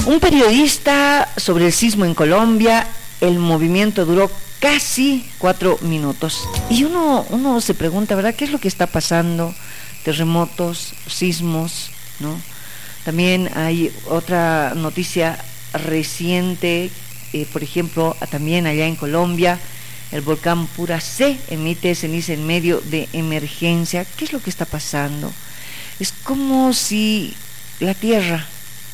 Un periodista sobre el sismo en Colombia. El movimiento duró casi 4 minutos. Y uno se pregunta, ¿verdad? ¿Qué es lo que está pasando? Terremotos, sismos, ¿no? También hay otra noticia reciente, por ejemplo, también allá en Colombia, el volcán Pura C emite ceniza en medio de emergencia. ¿Qué es lo que está pasando? Es como si la Tierra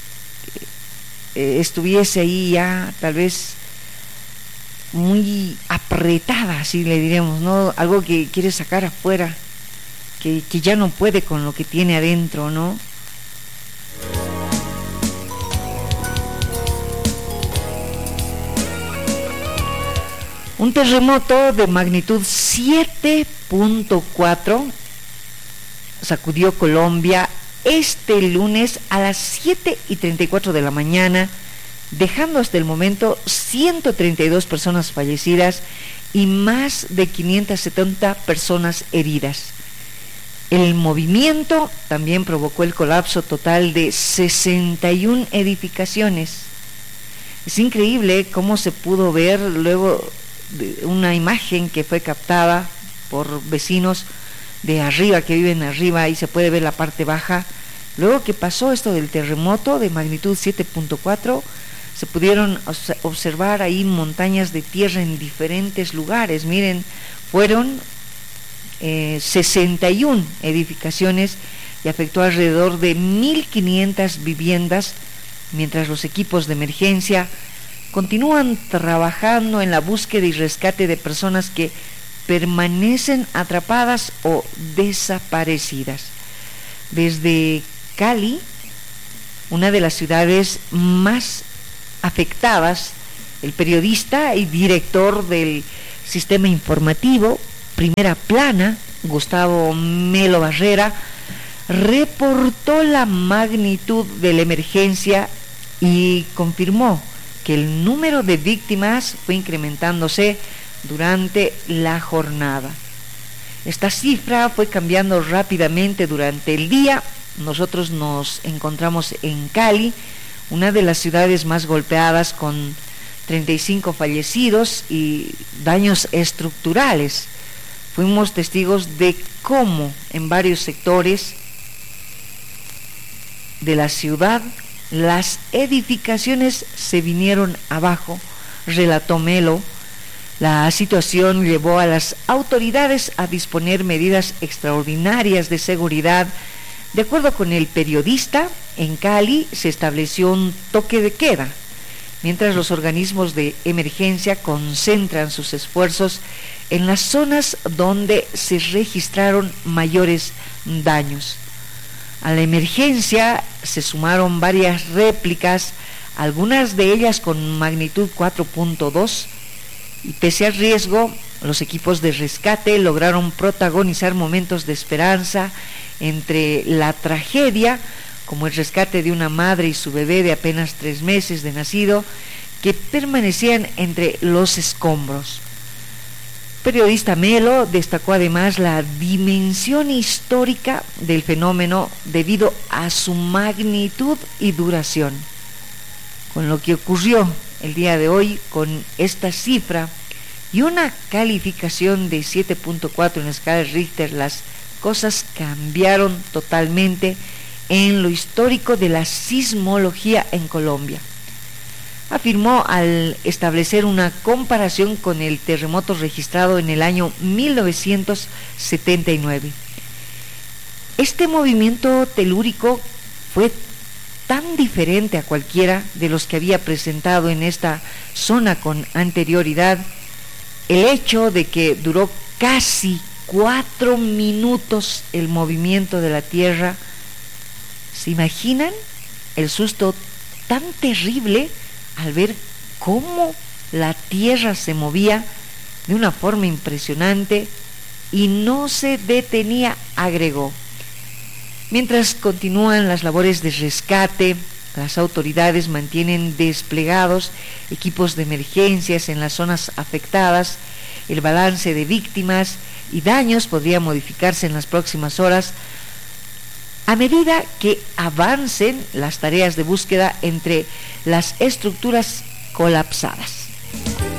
estuviese ahí ya, tal vez muy apretada, así le diremos, ¿no? Algo que quiere sacar afuera, que ya no puede con lo que tiene adentro, ¿no? Un terremoto de magnitud 7.4 sacudió Colombia este lunes a las 7:34 de la mañana, dejando hasta el momento 132 personas fallecidas y más de 570 personas heridas. El movimiento también provocó el colapso total de 61 edificaciones. Es increíble cómo se pudo ver luego de una imagen que fue captada por vecinos de arriba, que viven arriba, y se puede ver la parte baja. Luego que pasó esto del terremoto de magnitud 7.4, se pudieron observar ahí montañas de tierra en diferentes lugares. Miren, fueron 61 edificaciones y afectó alrededor de 1.500 viviendas, mientras los equipos de emergencia continúan trabajando en la búsqueda y rescate de personas que permanecen atrapadas o desaparecidas. Desde Cali, una de las ciudades más afectadas, el periodista y director del sistema informativo Primera Plana, Gustavo Melo Barrera, reportó la magnitud de la emergencia y confirmó que el número de víctimas fue incrementándose durante la jornada. Esta cifra fue cambiando rápidamente durante el día. Nosotros nos encontramos en Cali, una de las ciudades más golpeadas, con 35 fallecidos y daños estructurales. Fuimos testigos de cómo en varios sectores de la ciudad las edificaciones se vinieron abajo, relató Melo. La situación llevó a las autoridades a disponer medidas extraordinarias de seguridad. De acuerdo con el periodista, en Cali se estableció un toque de queda, mientras los organismos de emergencia concentran sus esfuerzos en las zonas donde se registraron mayores daños. A la emergencia se sumaron varias réplicas, algunas de ellas con magnitud 4.2, y pese al riesgo, los equipos de rescate lograron protagonizar momentos de esperanza entre la tragedia, como el rescate de una madre y su bebé de apenas 3 meses de nacido, que permanecían entre los escombros. Periodista Melo destacó además la dimensión histórica del fenómeno debido a su magnitud y duración. Con lo que ocurrió el día de hoy, con esta cifra y una calificación de 7.4 en la escala de Richter, las cosas cambiaron totalmente en lo histórico de la sismología en Colombia, afirmó al establecer una comparación con el terremoto registrado en el año 1979. Este movimiento telúrico fue tan diferente a cualquiera de los que había presentado en esta zona con anterioridad. El hecho de que duró casi 4 minutos el movimiento de la Tierra, ¿se imaginan el susto tan terrible al ver cómo la Tierra se movía de una forma impresionante y no se detenía? Agregó. Mientras continúan las labores de rescate, las autoridades mantienen desplegados equipos de emergencias en las zonas afectadas. El balance de víctimas y daños podría modificarse en las próximas horas a medida que avancen las tareas de búsqueda entre las estructuras colapsadas.